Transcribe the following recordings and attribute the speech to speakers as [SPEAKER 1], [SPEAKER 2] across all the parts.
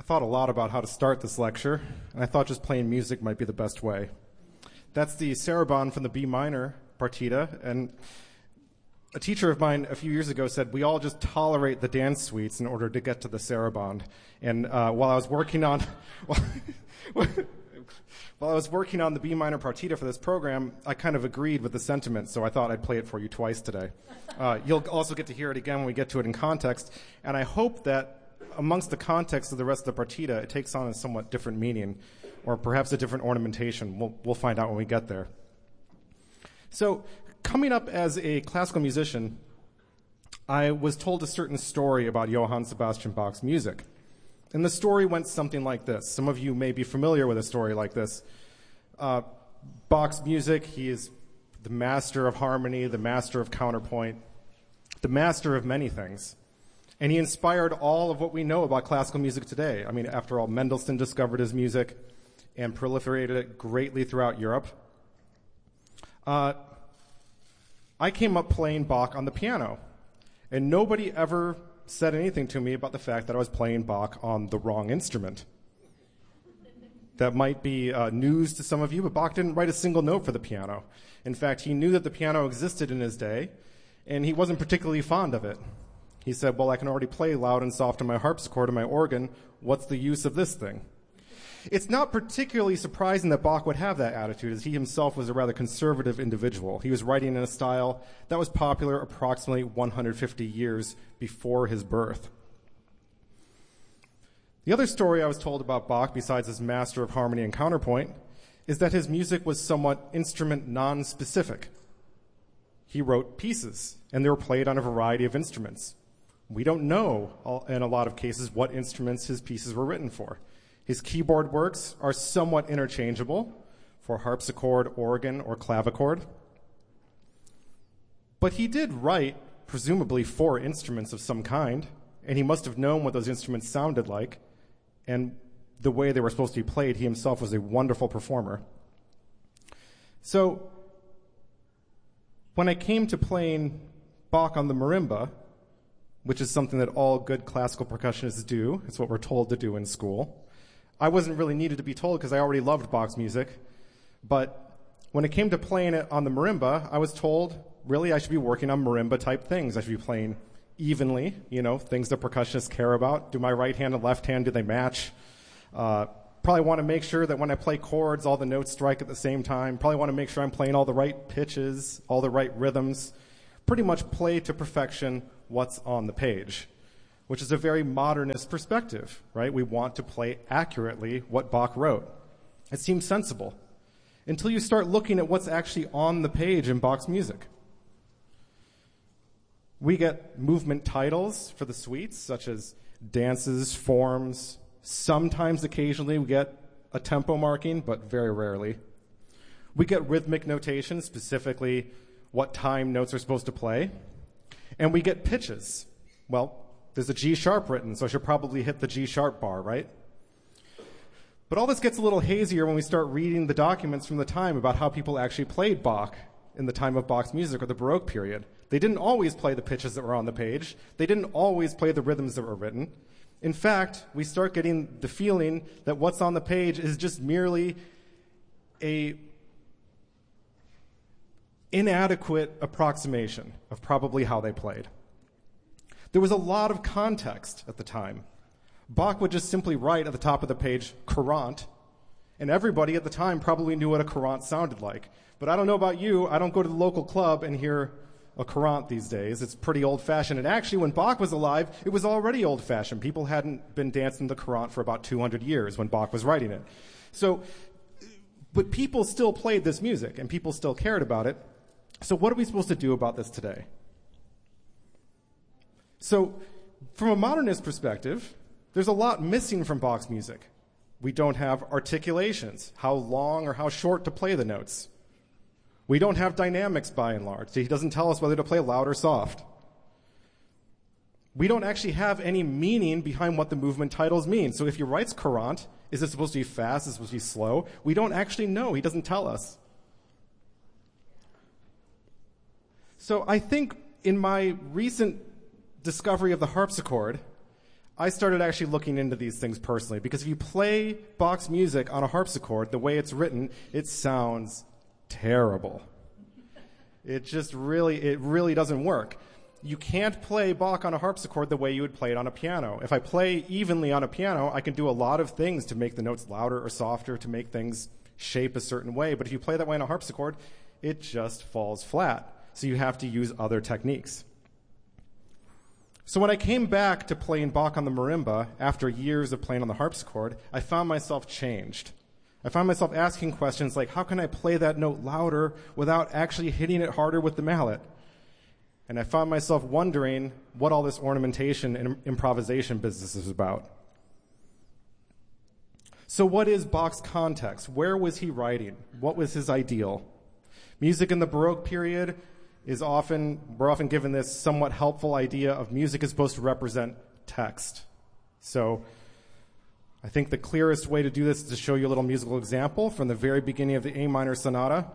[SPEAKER 1] thought a lot about how to start this lecture, and I thought just playing music might be the best way. That's the Sarabande from the B minor partita, and a teacher of mine a few years ago said we all just tolerate the dance suites in order to get to the Sarabande. And while I was working on the B minor partita for this program, I kind of agreed with the sentiment, so I thought I'd play it for you twice today. You'll also get to hear it again when we get to it in context, and I hope that amongst the context of the rest of the partita, it takes on a somewhat different meaning, or perhaps a different ornamentation. We'll find out when we get there. So, coming up as a classical musician, I was told a certain story about Johann Sebastian Bach's music. And the story went something like this. Some of you may be familiar with a story like this. Bach's music, he is the master of harmony, the master of counterpoint, the master of many things. And he inspired all of what we know about classical music today. I mean, after all, Mendelssohn discovered his music and proliferated it greatly throughout Europe. I came up playing Bach on the piano, and nobody ever said anything to me about the fact that I was playing Bach on the wrong instrument. That might be news to some of you, but Bach didn't write a single note for the piano. In fact, he knew that the piano existed in his day, and he wasn't particularly fond of it. He said, well, I can already play loud and soft on my harpsichord and my organ. What's the use of this thing? It's not particularly surprising that Bach would have that attitude, as he himself was a rather conservative individual. He was writing in a style that was popular approximately 150 years before his birth. The other story I was told about Bach, besides his master of harmony and counterpoint, is that his music was somewhat instrument non-specific. He wrote pieces, and they were played on a variety of instruments. We don't know, in a lot of cases, what instruments his pieces were written for. His keyboard works are somewhat interchangeable for harpsichord, organ, or clavichord. But he did write, presumably, for instruments of some kind, and he must have known what those instruments sounded like, and the way they were supposed to be played. He himself was a wonderful performer. So, when I came to playing Bach on the marimba, which is something that all good classical percussionists do, it's what we're told to do in school, I wasn't really needed to be told because I already loved Bach's music. But when it came to playing it on the marimba, I was told, really, I should be working on marimba-type things. I should be playing evenly, things that percussionists care about. Do my right hand and left hand, do they match? Probably want to make sure that when I play chords, all the notes strike at the same time. Probably want to make sure I'm playing all the right pitches, all the right rhythms. Pretty much play to perfection what's on the page, which is a very modernist perspective, right? We want to play accurately what Bach wrote. It seems sensible until you start looking at what's actually on the page in Bach's music. We get movement titles for the suites, such as dances, forms. Sometimes, occasionally, we get a tempo marking, but very rarely. We get rhythmic notation, specifically what time notes are supposed to play. And we get pitches. Well, there's a G sharp written, so I should probably hit the G sharp bar, right? But all this gets a little hazier when we start reading the documents from the time about how people actually played Bach in the time of Bach's music, or the Baroque period. They didn't always play the pitches that were on the page. They didn't always play the rhythms that were written. In fact, we start getting the feeling that what's on the page is just merely a inadequate approximation of probably how they played. There was a lot of context at the time. Bach would just simply write at the top of the page, courant, and everybody at the time probably knew what a courant sounded like. But I don't know about you, I don't go to the local club and hear a courant these days. It's pretty old-fashioned. And actually, when Bach was alive, it was already old-fashioned. People hadn't been dancing the courant for about 200 years when Bach was writing it. But people still played this music, and people still cared about it. So what are we supposed to do about this today? So, from a modernist perspective, there's a lot missing from Bach's music. We don't have articulations, how long or how short to play the notes. We don't have dynamics, by and large. He doesn't tell us whether to play loud or soft. We don't actually have any meaning behind what the movement titles mean. So if he writes courant, is it supposed to be fast? Is it supposed to be slow? We don't actually know. He doesn't tell us. So I think in my recent discovery of the harpsichord, I started actually looking into these things personally, because if you play Bach's music on a harpsichord the way it's written, it sounds terrible. It really doesn't work. You can't play Bach on a harpsichord the way you would play it on a piano. If I play evenly on a piano, I can do a lot of things to make the notes louder or softer, to make things shape a certain way. But if you play that way on a harpsichord, it just falls flat. So you have to use other techniques. So when I came back to playing Bach on the marimba after years of playing on the harpsichord, I found myself changed. I found myself asking questions like, how can I play that note louder without actually hitting it harder with the mallet? And I found myself wondering what all this ornamentation and improvisation business is about. So what is Bach's context? Where was he writing? What was his ideal? Music in the Baroque period we're often given this somewhat helpful idea of music is supposed to represent text. So I think the clearest way to do this is to show you a little musical example from the very beginning of the A minor sonata.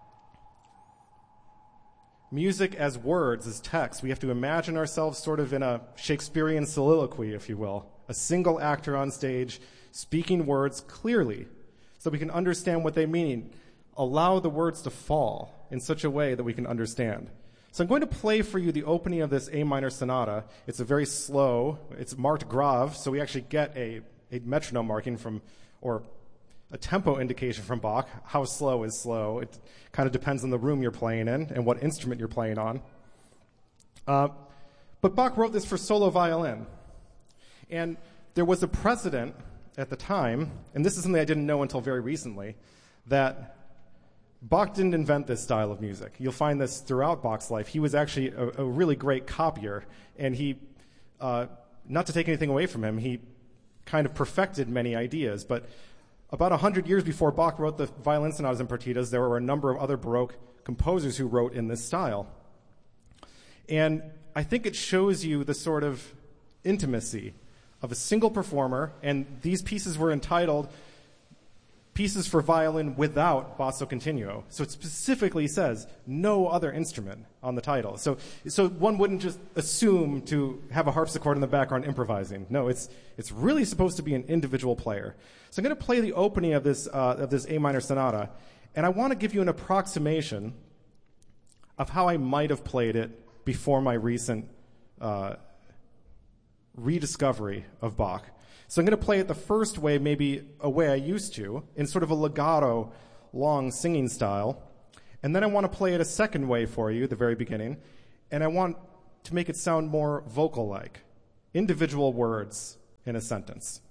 [SPEAKER 1] Music as words, as text. We have to imagine ourselves sort of in a Shakespearean soliloquy, if you will. A single actor on stage speaking words clearly so we can understand what they mean. Allow the words to fall in such a way that we can understand. So I'm going to play for you the opening of this A minor sonata. It's a very slow, it's marked grave, so we actually get a metronome marking or a tempo indication from Bach. How slow is slow? It kind of depends on the room you're playing in and what instrument you're playing on. But Bach wrote this for solo violin. And there was a precedent at the time, and this is something I didn't know until very recently, that Bach didn't invent this style of music. You'll find this throughout Bach's life. He was actually a really great copier, and he, not to take anything away from him, he kind of perfected many ideas. But about 100 years before Bach wrote the violin sonatas and partitas, there were a number of other Baroque composers who wrote in this style. And I think it shows you the sort of intimacy of a single performer, and these pieces were entitled Pieces for Violin Without Basso Continuo. So it specifically says no other instrument on the title. So one wouldn't just assume to have a harpsichord in the background improvising. No, it's really supposed to be an individual player. So I'm going to play the opening of this A minor sonata, and I want to give you an approximation of how I might have played it before my recent rediscovery of Bach. So I'm going to play it the first way, maybe a way I used to, in sort of a legato, long singing style. And then I want to play it a second way for you, the very beginning. And I want to make it sound more vocal-like, individual words in a sentence.